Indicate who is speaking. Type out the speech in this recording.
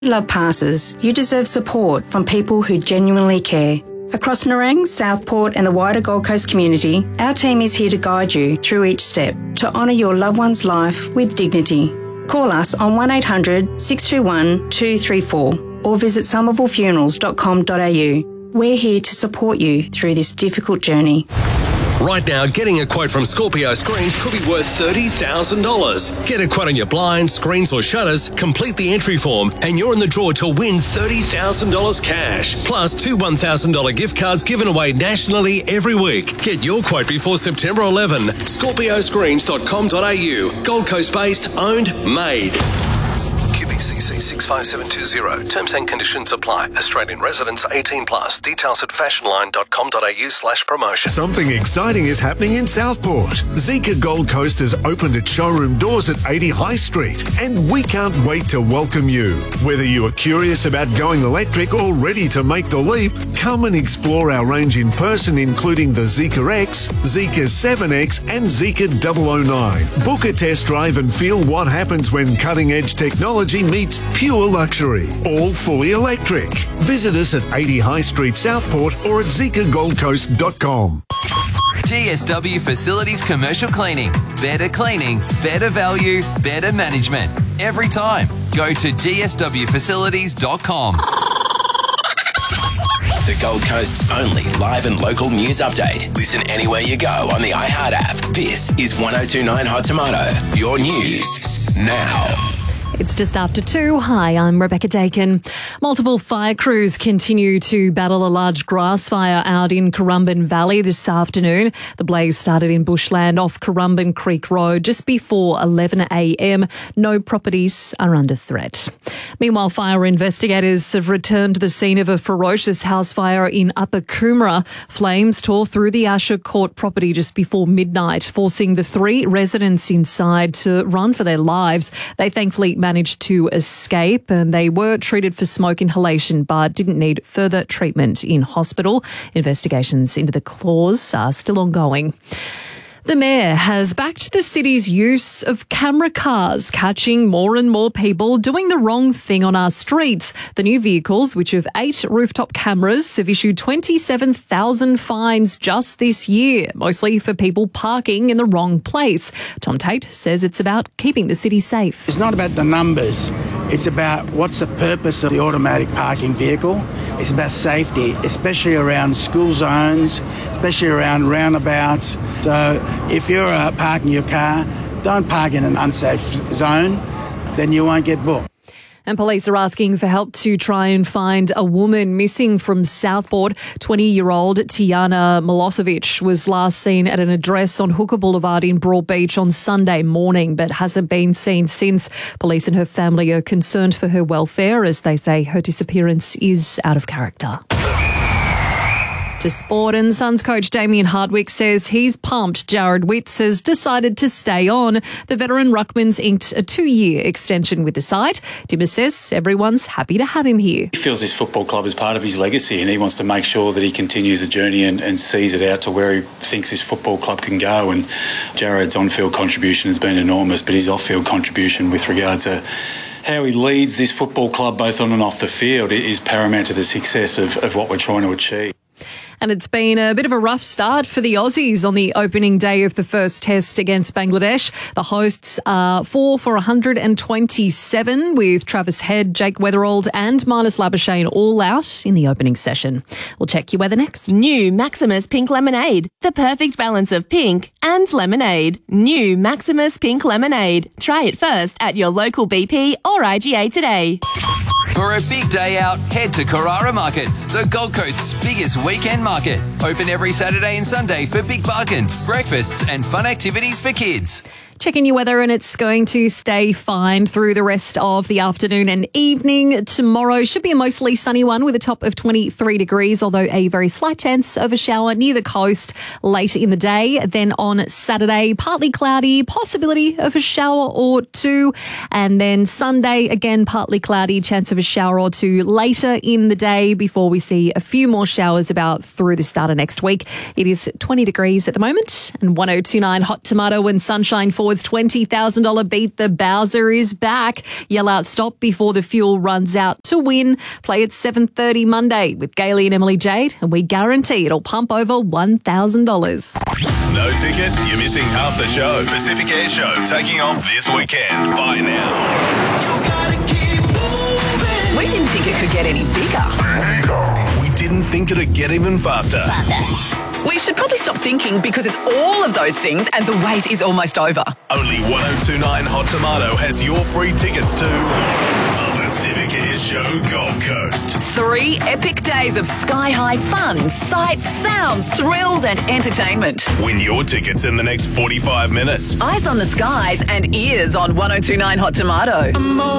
Speaker 1: love passes, you deserve support from people who genuinely care. Across Nerang, Southport and the wider Gold Coast community, our team is here to guide you through each step to honour your loved one's life with dignity. Call us on 1800 621 234 or visit somervillefunerals.com.au. We're here to support you through this difficult journey.
Speaker 2: Right now, getting a quote from Scorpio Screens could be worth $30,000. Get a quote on your blinds, screens or shutters, complete the entry form, and you're in the draw to win $30,000 cash. Plus 2 $1,000 gift cards given away nationally every week. Get your quote before September 11. ScorpioScreens.com.au. Gold Coast based, owned, made. QBCC 65720. Terms and conditions apply. Australian residents 18 plus. Details at fashionline.com.au/promotion.
Speaker 3: Something exciting is happening in Southport. Zika Gold Coast has opened its showroom doors at 80 High Street, and we can't wait to welcome you. Whether you are curious about going electric or ready to make the leap, come and explore our range in person, including the Zika X, Zika 7X and Zika 009. Book a test drive and feel what happens when cutting-edge technology meets pure luxury, all fully electric. Visit us at 80 High Street, Southport, or at zikagoldcoast.com.
Speaker 4: GSW Facilities Commercial Cleaning. Better cleaning, better value, better management. Every time. Go to gswfacilities.com.
Speaker 5: The Gold Coast's only live and local news update. Listen anywhere you go on the iHeart app. This is 1029 Hot Tomato. Your news now.
Speaker 6: It's just after 2. Hi, I'm Rebecca Dakin. Multiple fire crews continue to battle a large grass fire out in Currumbin Valley this afternoon. The blaze started in bushland off Currumbin Creek Road just before 11 a.m. No properties are under threat. Meanwhile, fire investigators have returned to the scene of a ferocious house fire in Upper Coomera. Flames tore through the Asher Court property just before midnight, forcing the 3 residents inside to run for their lives. They thankfully managed to escape, and they were treated for smoke inhalation but didn't need further treatment in hospital. Investigations into the cause are still ongoing. The Mayor has backed the city's use of camera cars, catching more and more people doing the wrong thing on our streets. The new vehicles, which have 8 rooftop cameras, have issued 27,000 fines just this year, mostly for people parking in the wrong place. Tom Tate says it's about keeping the city safe.
Speaker 7: It's not about the numbers. It's about what's the purpose of the automatic parking vehicle. It's about safety, especially around school zones, especially around roundabouts. So if you're parking your car, don't park in an unsafe zone, then you won't get booked.
Speaker 6: And police are asking for help to try and find a woman missing from Southport. 20-year-old Tiana Milosevic was last seen at an address on Hooker Boulevard in Broadbeach on Sunday morning, but hasn't been seen since. Police and her family are concerned for her welfare, as they say her disappearance is out of character. To sport, and Suns coach Damien Hardwick says he's pumped Jared Witts has decided to stay on. The veteran ruckman's inked a 2-year extension with the side. Dimmer says everyone's happy to have him here.
Speaker 8: He feels this football club is part of his legacy, and he wants to make sure that he continues the journey and sees it out to where he thinks this football club can go. And Jared's on-field contribution has been enormous, but his off-field contribution with regard to how he leads this football club both on and off the field is paramount to the success of what we're trying to achieve.
Speaker 6: And it's been a bit of a rough start for the Aussies on the opening day of the first test against Bangladesh. The hosts are 4 for 127 with Travis Head, Jake Weatherald and Marnus Labuschagne all out in the opening session. We'll check your weather next.
Speaker 9: New Maximus Pink Lemonade. The perfect balance of pink and lemonade. New Maximus Pink Lemonade. Try it first at your local BP or IGA today.
Speaker 4: For a big day out, head to Carrara Markets, the Gold Coast's biggest weekend market. Open every Saturday and Sunday for big bargains, breakfasts and fun activities for kids.
Speaker 6: Checking your weather, and it's going to stay fine through the rest of the afternoon and evening. Tomorrow should be a mostly sunny one with a top of 23 degrees, although a very slight chance of a shower near the coast late in the day. Then on Saturday, partly cloudy, possibility of a shower or two. And then Sunday, again, partly cloudy, chance of a shower or two later in the day before we see a few more showers about through the start of next week. It is 20 degrees at the moment, and 1029 Hot Tomato and sunshine for Ford's $20,000 Beat the Bowser is back. Yell out stop before the fuel runs out to win. Play at 7:30 Monday with Gailey and Emily Jade, and we guarantee it'll pump over $1,000.
Speaker 10: No ticket? You're missing half the show. Pacific Air Show taking off this weekend. Buy now.
Speaker 11: We didn't think it could get any bigger.
Speaker 10: We didn't think it'd get even faster.
Speaker 11: We should probably stop thinking because it's all of those things and the wait is almost over.
Speaker 10: Only 1029 Hot Tomato has your free tickets to the Pacific Air Show Gold Coast.
Speaker 11: 3 epic days of sky-high fun, sights, sounds, thrills and entertainment.
Speaker 10: Win your tickets in the next 45 minutes.
Speaker 11: Eyes on the skies and ears on 1029 Hot Tomato.